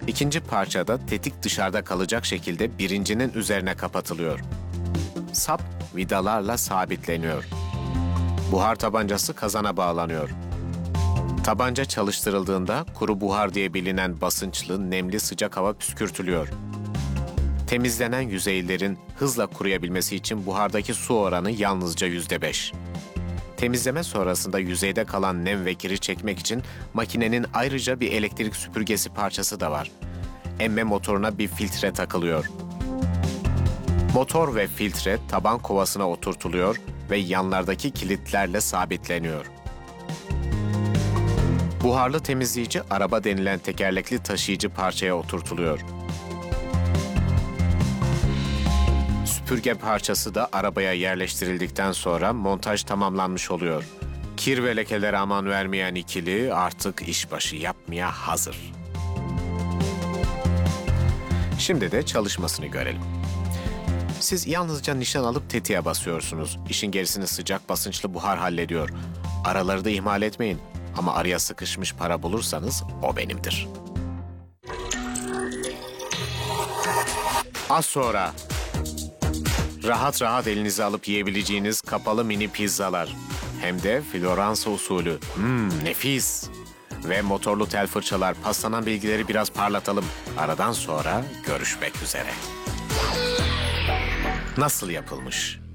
İkinci parçada tetik dışarıda kalacak şekilde birincinin üzerine kapatılıyor. Sap vidalarla sabitleniyor. Buhar tabancası kazana bağlanıyor. Tabanca çalıştırıldığında kuru buhar diye bilinen basınçlı, nemli sıcak hava püskürtülüyor. Temizlenen yüzeylerin hızla kuruyabilmesi için buhardaki su oranı yalnızca %5. Temizleme sonrasında yüzeyde kalan nem ve kiri çekmek için makinenin ayrıca bir elektrik süpürgesi parçası da var. Emme motoruna bir filtre takılıyor. Motor ve filtre taban kovasına oturtuluyor ve yanlardaki kilitlerle sabitleniyor. Buharlı temizleyici araba denilen tekerlekli taşıyıcı parçaya oturtuluyor. Süpürge parçası da arabaya yerleştirildikten sonra montaj tamamlanmış oluyor. Kir ve lekelere aman vermeyen ikili artık işbaşı yapmaya hazır. Şimdi de çalışmasını görelim. Siz yalnızca nişan alıp tetiğe basıyorsunuz. İşin gerisini sıcak basınçlı buhar hallediyor. Araları da ihmal etmeyin. Ama araya sıkışmış para bulursanız o benimdir. Az sonra rahat rahat elinize alıp yiyebileceğiniz kapalı mini pizzalar. Hem de Floransa usulü. Nefis. Ve motorlu tel fırçalar. Paslanan bilgileri biraz parlatalım. Aradan sonra görüşmek üzere. Nasıl yapılmış?